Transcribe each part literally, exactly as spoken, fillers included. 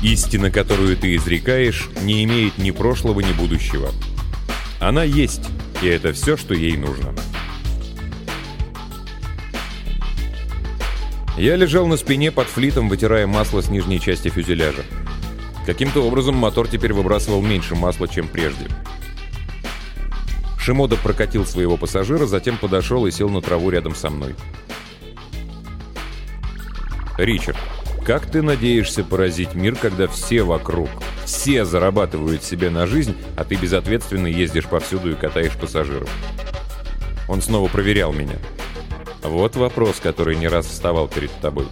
Истина, которую ты изрекаешь, не имеет ни прошлого, ни будущего. Она есть, и это все, что ей нужно. Я лежал на спине под флитом, вытирая масло с нижней части фюзеляжа. Каким-то образом мотор теперь выбрасывал меньше масла, чем прежде. Шимода прокатил своего пассажира, затем подошел и сел на траву рядом со мной. «Ричард, как ты надеешься поразить мир, когда все вокруг, все зарабатывают себе на жизнь, а ты безответственно ездишь повсюду и катаешь пассажиров?» Он снова проверял меня. Вот вопрос, который не раз вставал перед тобой.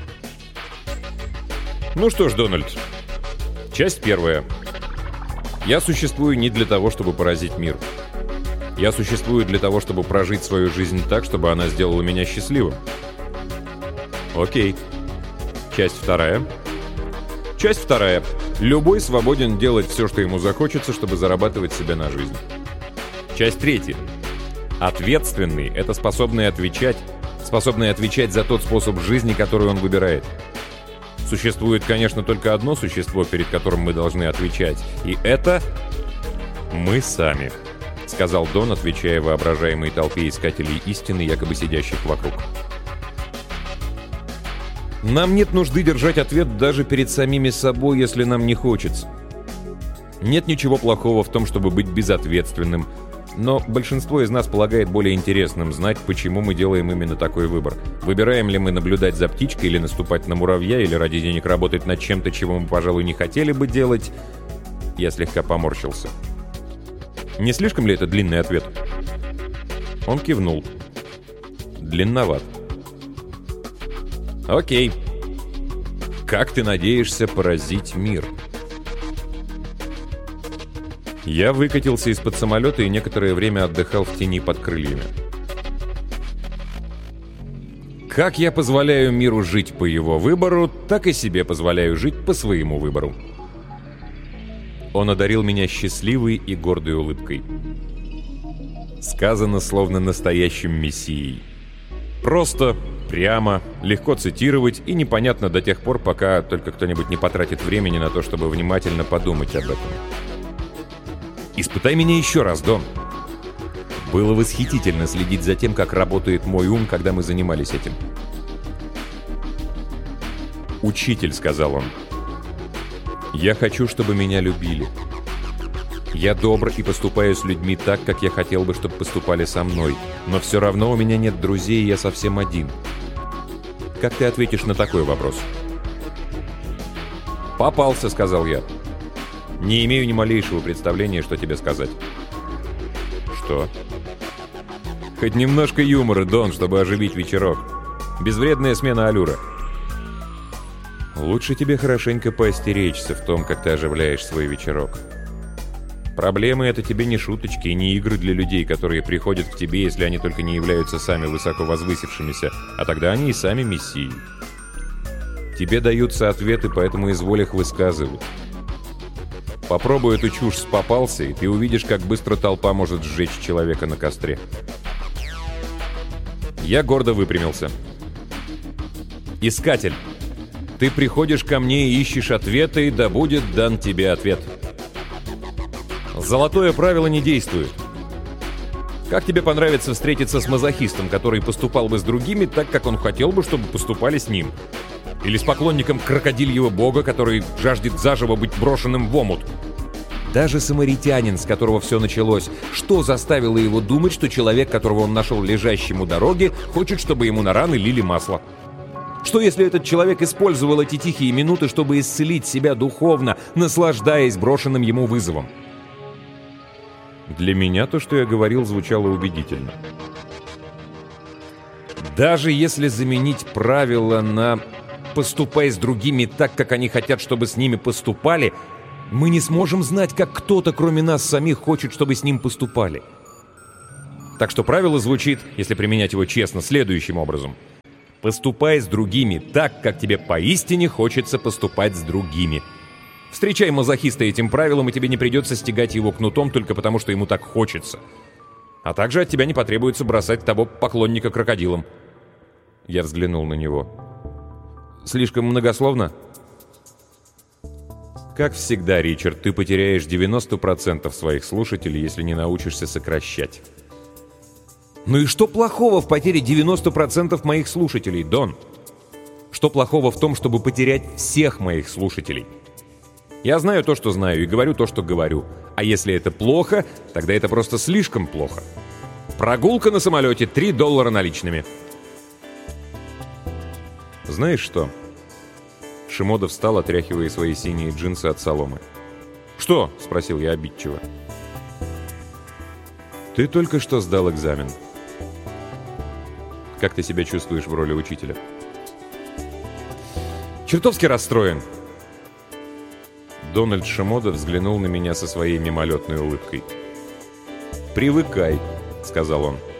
Ну что ж, Дональд, часть первая. Я существую не для того, чтобы поразить мир. Я существую для того, чтобы прожить свою жизнь так, чтобы она сделала меня счастливым. Окей. Часть вторая. Часть вторая. Любой свободен делать все, что ему захочется, чтобы зарабатывать себе на жизнь. Часть третья. Ответственный — это способный отвечать, способный отвечать за тот способ жизни, который он выбирает. Существует, конечно, только одно существо, перед которым мы должны отвечать, и это мы сами, сказал Дон, отвечая воображаемой толпе искателей истины, якобы сидящих вокруг. Нам нет нужды держать ответ даже перед самими собой, если нам не хочется. Нет ничего плохого в том, чтобы быть безответственным, но большинство из нас полагает более интересным знать, почему мы делаем именно такой выбор. Выбираем ли мы наблюдать за птичкой или наступать на муравья, или ради денег работать над чем-то, чего мы, пожалуй, не хотели бы делать. Я слегка поморщился. Не слишком ли это длинный ответ? Он кивнул. Длинноват. Окей. Как ты надеешься поразить мир? Я выкатился из-под самолета и некоторое время отдыхал в тени под крыльями. Как я позволяю миру жить по его выбору, так и себе позволяю жить по своему выбору. Он одарил меня счастливой и гордой улыбкой. Сказано словно настоящим мессией. Просто, прямо, легко цитировать и непонятно до тех пор, пока только кто-нибудь не потратит времени на то, чтобы внимательно подумать об этом. «Испытай меня еще раз, Дон». Было восхитительно следить за тем, как работает мой ум, когда мы занимались этим. «Учитель», — сказал он, — «я хочу, чтобы меня любили. Я добр и поступаю с людьми так, как я хотел бы, чтобы поступали со мной, но все равно у меня нет друзей, и я совсем один. Как ты ответишь на такой вопрос?» «Попался», — сказал я. «Не имею ни малейшего представления, что тебе сказать». «Что?» «Хоть немножко юмора, Дон, чтобы оживить вечерок. Безвредная смена аллюра». «Лучше тебе хорошенько поостеречься в том, как ты оживляешь свой вечерок. Проблемы — это тебе не шуточки и не игры для людей, которые приходят к тебе, если они только не являются сами высоко возвысившимися, а тогда они и сами мессии. Тебе даются ответы, поэтому изволь их высказывать. Попробуй эту чушь с попался, и ты увидишь, как быстро толпа может сжечь человека на костре». Я гордо выпрямился. «Искатель, ты приходишь ко мне и ищешь ответа, и да будет дан тебе ответ. Золотое правило не действует. Как тебе понравится встретиться с мазохистом, который поступал бы с другими так, как он хотел бы, чтобы поступали с ним? Или с поклонником крокодильего бога, который жаждет заживо быть брошенным в омут? Даже самаритянин, с которого все началось, что заставило его думать, что человек, которого он нашел лежащим у дороги, хочет, чтобы ему на раны лили масло? Что если этот человек использовал эти тихие минуты, чтобы исцелить себя духовно, наслаждаясь брошенным ему вызовом?» Для меня то, что я говорил, звучало убедительно. Даже если заменить правила на «поступай с другими так, как они хотят, чтобы с ними поступали», мы не сможем знать, как кто-то, кроме нас самих, хочет, чтобы с ним поступали. Так что правило звучит, если применять его честно, следующим образом. «Поступай с другими так, как тебе поистине хочется поступать с другими». Встречай мазохиста этим правилом, и тебе не придется стягать его кнутом только потому, что ему так хочется. А также от тебя не потребуется бросать того поклонника крокодилом. Я взглянул на него. Слишком многословно? Как всегда, Ричард, ты потеряешь девяносто процентов своих слушателей, если не научишься сокращать. Ну и что плохого в потере девяноста процентов моих слушателей, Дон? Что плохого в том, чтобы потерять всех моих слушателей? Я знаю то, что знаю, и говорю то, что говорю. А если это плохо, тогда это просто слишком плохо. Прогулка на самолете, три доллара наличными. Знаешь что? Шимода встал, отряхивая свои синие джинсы от соломы. «Что?» — спросил я обидчиво. «Ты только что сдал экзамен. Как ты себя чувствуешь в роли учителя?» «Чертовски расстроен». Дональд Шимода взглянул на меня со своей мимолетной улыбкой. «Привыкай», — сказал он.